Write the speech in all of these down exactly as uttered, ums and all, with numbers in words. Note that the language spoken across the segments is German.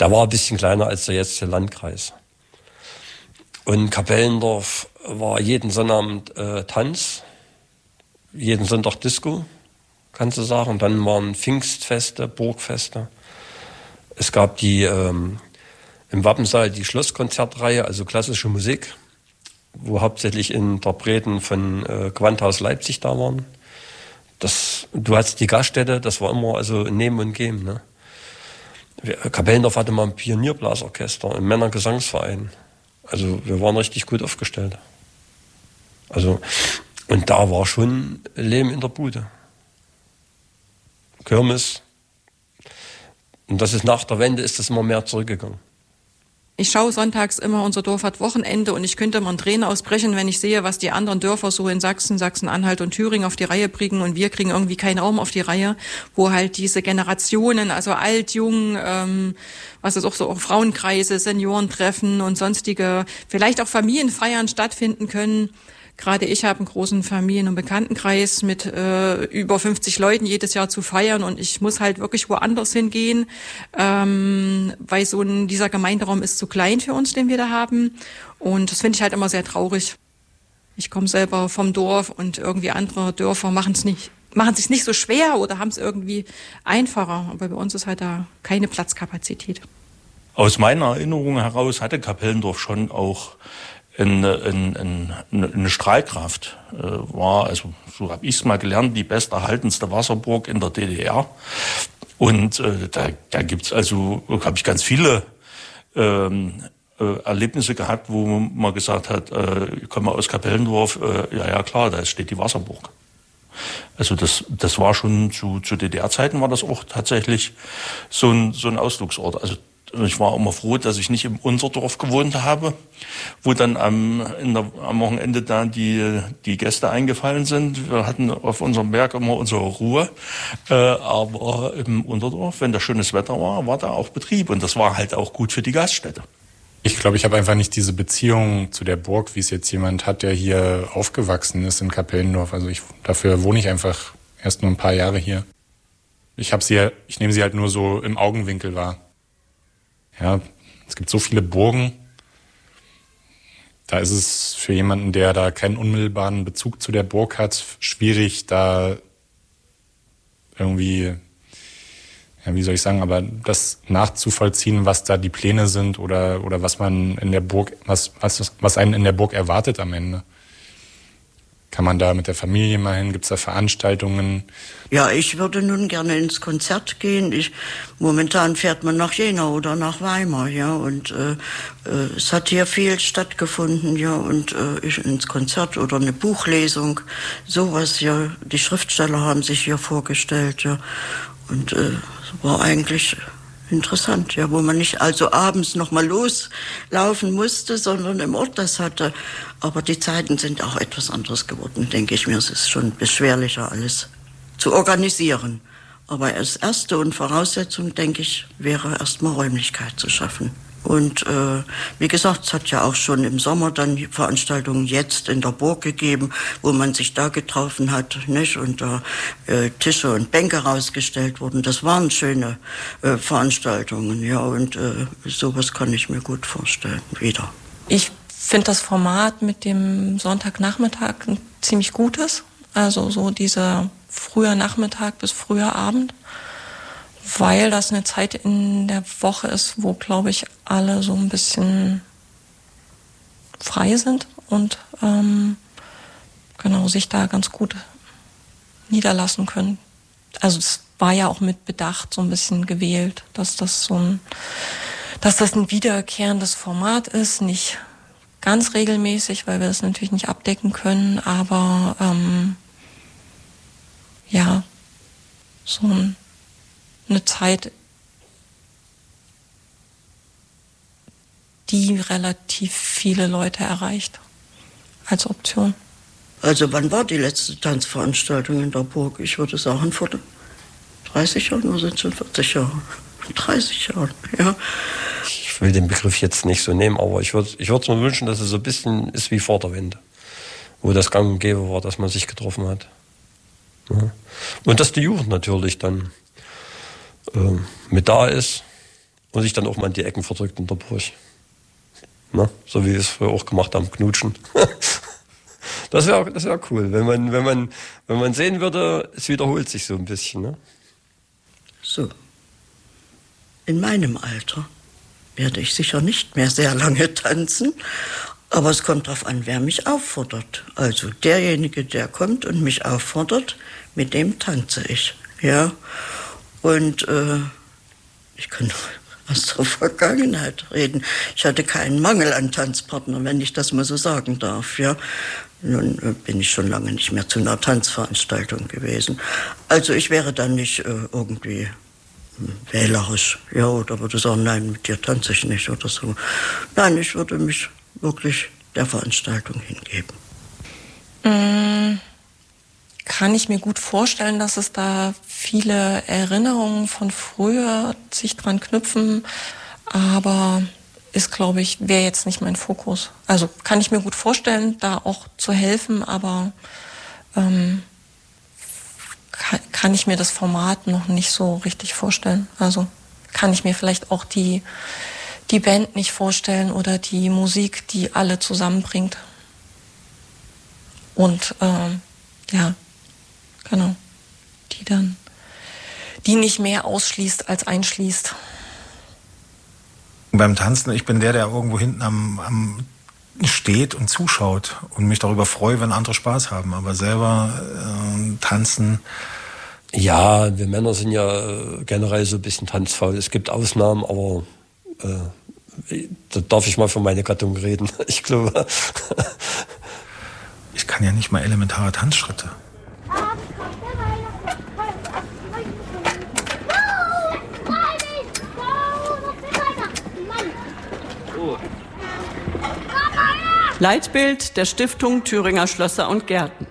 Der war ein bisschen kleiner als der jetzige Landkreis. Und Kapellendorf war jeden Sonnabend äh, Tanz, jeden Sonntag Disco, kannst du sagen. Dann waren Pfingstfeste, Burgfeste. Es gab die ähm, im Wappensaal die Schlosskonzertreihe, also klassische Musik, wo hauptsächlich Interpreten von äh, Gewandhaus Leipzig da waren. Das, du hattest die Gaststätte, das war immer also Nehmen und Geben. Ne? Kapellendorf hatte mal ein Pionierblasorchester, ein Männergesangsverein. Also wir waren richtig gut aufgestellt. Also, und da war schon Leben in der Bude. Kirmes. Und das ist nach der Wende ist das immer mehr zurückgegangen. Ich schaue sonntags immer, unser Dorf hat Wochenende und ich könnte immer in Tränen ausbrechen, wenn ich sehe, was die anderen Dörfer so in Sachsen, Sachsen-Anhalt und Thüringen auf die Reihe bringen und wir kriegen irgendwie keinen Raum auf die Reihe, wo halt diese Generationen, also alt, jung, ähm, was ist auch so, auch Frauenkreise, Seniorentreffen und sonstige, vielleicht auch Familienfeiern stattfinden können. Gerade ich habe einen großen Familien- und Bekanntenkreis mit äh, über fünfzig Leuten jedes Jahr zu feiern und ich muss halt wirklich woanders hingehen, ähm, weil so ein, dieser Gemeinderaum ist zu klein für uns, den wir da haben. Und das finde ich halt immer sehr traurig. Ich komme selber vom Dorf und irgendwie andere Dörfer machen es nicht, machen es sich nicht so schwer oder haben es irgendwie einfacher. Aber bei uns ist halt da keine Platzkapazität. Aus meiner Erinnerung heraus hatte Kapellendorf schon auch Eine, eine, eine, eine Strahlkraft, äh, war, also so habe ich es mal gelernt, die besterhaltenste Wasserburg in der D D R. Und äh, da, da gibt's also, habe ich ganz viele ähm, äh, Erlebnisse gehabt, wo man gesagt hat, äh, ich komme aus Kapellendorf, äh, ja, ja klar, da steht die Wasserburg. Also das, das war schon zu, zu D D R-Zeiten war das auch tatsächlich so ein, so ein Ausflugsort. Also ich war immer froh, dass ich nicht im Unterdorf gewohnt habe, wo dann am, in der, am Wochenende da die, die Gäste eingefallen sind. Wir hatten auf unserem Berg immer unsere Ruhe. Äh, aber im Unterdorf, wenn da schönes Wetter war, war da auch Betrieb. Und das war halt auch gut für die Gaststätte. Ich glaube, ich habe einfach nicht diese Beziehung zu der Burg, wie es jetzt jemand hat, der hier aufgewachsen ist in Kapellendorf. Also ich, dafür wohne ich einfach erst nur ein paar Jahre hier. Ich habe sie, ich nehme sie halt nur so im Augenwinkel wahr. Ja, es gibt so viele Burgen. Da ist es für jemanden, der da keinen unmittelbaren Bezug zu der Burg hat, schwierig, da irgendwie, ja, wie soll ich sagen, aber das nachzuvollziehen, was da die Pläne sind oder, oder was man in der Burg, was, was, was einen in der Burg erwartet am Ende. Kann man da mit der Familie mal hin? Gibt es da Veranstaltungen? Ja, ich würde nun gerne ins Konzert gehen. Ich, momentan fährt man nach Jena oder nach Weimar, ja, und äh, äh, es hat hier viel stattgefunden, ja, und äh, ich ins Konzert oder eine Buchlesung, sowas, ja. Die Schriftsteller haben sich hier vorgestellt, ja, und äh, war eigentlich interessant, ja, wo man nicht also abends noch mal loslaufen musste, sondern im Ort das hatte. Aber die Zeiten sind auch etwas anderes geworden, denke ich mir. Es ist schon beschwerlicher, alles zu organisieren. Aber das Erste und Voraussetzung, denke ich, wäre erstmal Räumlichkeit zu schaffen. Und äh, wie gesagt, es hat ja auch schon im Sommer dann Veranstaltungen jetzt in der Burg gegeben, wo man sich da getroffen hat, nicht? Und da äh, Tische und Bänke rausgestellt wurden. Das waren schöne äh, Veranstaltungen, ja. Und äh, sowas kann ich mir gut vorstellen, wieder. Ich finde das Format mit dem Sonntagnachmittag ein ziemlich gutes. Also so dieser früher Nachmittag bis früher Abend. Weil das eine Zeit in der Woche ist, wo, glaube ich, alle so ein bisschen frei sind und ähm, genau sich da ganz gut niederlassen können. Also es war ja auch mit Bedacht so ein bisschen gewählt, dass das so ein, dass das ein wiederkehrendes Format ist, nicht ganz regelmäßig, weil wir das natürlich nicht abdecken können, aber ähm, ja, so ein eine Zeit, die relativ viele Leute erreicht als Option. Also wann war die letzte Tanzveranstaltung in der Burg? Ich würde sagen vor dreißig Jahren oder sind es schon vierzig Jahre? dreißig Jahren, ja. Ich will den Begriff jetzt nicht so nehmen, aber ich würde ich würde mir wünschen, dass es so ein bisschen ist wie vor der Wende, wo das gang und gäbe war, dass man sich getroffen hat. Ja. Und dass die Jugend natürlich dann mit da ist und sich dann auch mal in die Ecken verdrückt in der Burg. Na, so wie wir es früher auch gemacht haben, knutschen. Das wäre das wär cool, wenn man, wenn, man, wenn man sehen würde, es wiederholt sich so ein bisschen. Ne? So, in meinem Alter werde ich sicher nicht mehr sehr lange tanzen, aber es kommt darauf an, wer mich auffordert. Also derjenige, der kommt und mich auffordert, mit dem tanze ich. Ja? Und äh, ich kann aus der Vergangenheit reden. Ich hatte keinen Mangel an Tanzpartnern, wenn ich das mal so sagen darf. Ja? Nun äh, bin ich schon lange nicht mehr zu einer Tanzveranstaltung gewesen. Also ich wäre dann nicht äh, irgendwie wählerisch, ja, oder würde sagen, nein, mit dir tanze ich nicht oder so. Nein, ich würde mich wirklich der Veranstaltung hingeben. Mm, kann ich mir gut vorstellen, dass es da viele Erinnerungen von früher sich dran knüpfen, aber ist, glaube ich, wäre jetzt nicht mein Fokus. Also kann ich mir gut vorstellen, da auch zu helfen, aber ähm, kann, kann ich mir das Format noch nicht so richtig vorstellen. Also kann ich mir vielleicht auch die, die Band nicht vorstellen oder die Musik, die alle zusammenbringt. Und ähm, ja, genau, die dann, die nicht mehr ausschließt als einschließt. Beim Tanzen, ich bin der, der irgendwo hinten am, am steht und zuschaut und mich darüber freue, wenn andere Spaß haben. Aber selber äh, tanzen. Ja, wir Männer sind ja generell so ein bisschen tanzfaul. Es gibt Ausnahmen, aber äh, da darf ich mal für meine Gattung reden. Ich glaube. Ich kann ja nicht mal elementare Tanzschritte. Leitbild der Stiftung Thüringer Schlösser und Gärten.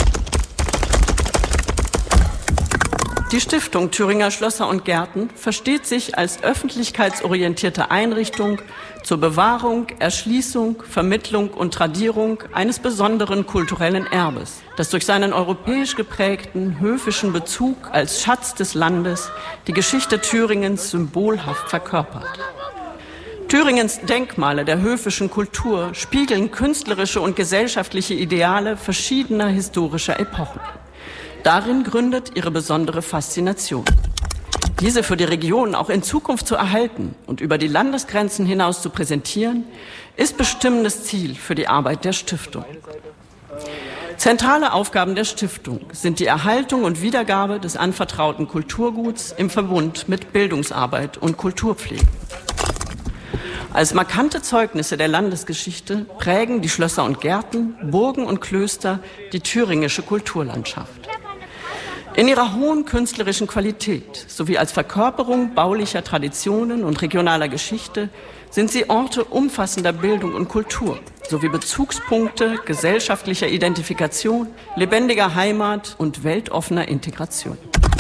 Die Stiftung Thüringer Schlösser und Gärten versteht sich als öffentlichkeitsorientierte Einrichtung zur Bewahrung, Erschließung, Vermittlung und Tradierung eines besonderen kulturellen Erbes, das durch seinen europäisch geprägten höfischen Bezug als Schatz des Landes die Geschichte Thüringens symbolhaft verkörpert. Thüringens Denkmale der höfischen Kultur spiegeln künstlerische und gesellschaftliche Ideale verschiedener historischer Epochen. Darin gründet ihre besondere Faszination. Diese für die Region auch in Zukunft zu erhalten und über die Landesgrenzen hinaus zu präsentieren, ist bestimmendes Ziel für die Arbeit der Stiftung. Zentrale Aufgaben der Stiftung sind die Erhaltung und Wiedergabe des anvertrauten Kulturguts im Verbund mit Bildungsarbeit und Kulturpflege. Als markante Zeugnisse der Landesgeschichte prägen die Schlösser und Gärten, Burgen und Klöster die thüringische Kulturlandschaft. In ihrer hohen künstlerischen Qualität sowie als Verkörperung baulicher Traditionen und regionaler Geschichte sind sie Orte umfassender Bildung und Kultur sowie Bezugspunkte gesellschaftlicher Identifikation, lebendiger Heimat und weltoffener Integration.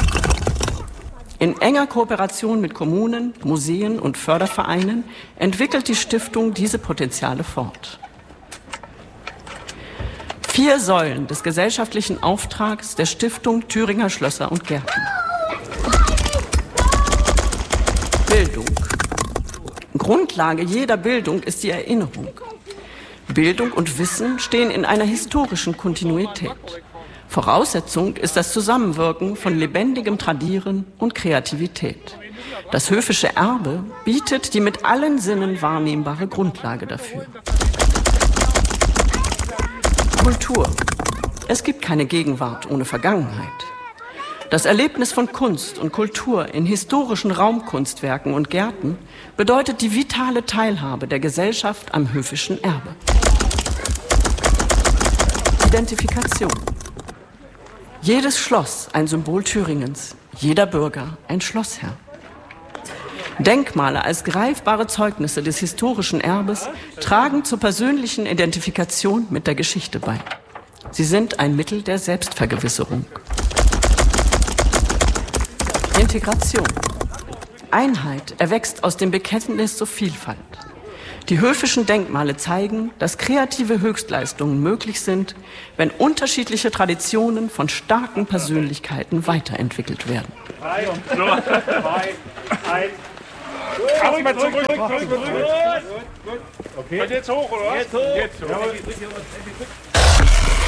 In enger Kooperation mit Kommunen, Museen und Fördervereinen entwickelt die Stiftung diese Potenziale fort. Vier Säulen des gesellschaftlichen Auftrags der Stiftung Thüringer Schlösser und Gärten. Bildung. Grundlage jeder Bildung ist die Erinnerung. Bildung und Wissen stehen in einer historischen Kontinuität. Voraussetzung ist das Zusammenwirken von lebendigem Tradieren und Kreativität. Das höfische Erbe bietet die mit allen Sinnen wahrnehmbare Grundlage dafür. Kultur. Es gibt keine Gegenwart ohne Vergangenheit. Das Erlebnis von Kunst und Kultur in historischen Raumkunstwerken und Gärten bedeutet die vitale Teilhabe der Gesellschaft am höfischen Erbe. Identifikation. Jedes Schloss ein Symbol Thüringens, jeder Bürger ein Schlossherr. Denkmale als greifbare Zeugnisse des historischen Erbes tragen zur persönlichen Identifikation mit der Geschichte bei. Sie sind ein Mittel der Selbstvergewisserung. Integration. Einheit erwächst aus dem Bekenntnis zur Vielfalt. Die höfischen Denkmale zeigen, dass kreative Höchstleistungen möglich sind, wenn unterschiedliche Traditionen von starken Persönlichkeiten weiterentwickelt werden. Erstmal zurück, zurück, zurück, zurück. Okay. Und jetzt hoch, oder was? Jetzt hoch. Jetzt hoch.